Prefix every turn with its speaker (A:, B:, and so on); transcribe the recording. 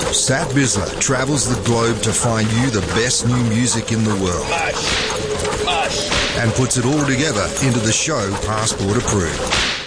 A: Sat Bisler travels the globe to find you the best new music in the world. And puts it all together into the show Passport Approved.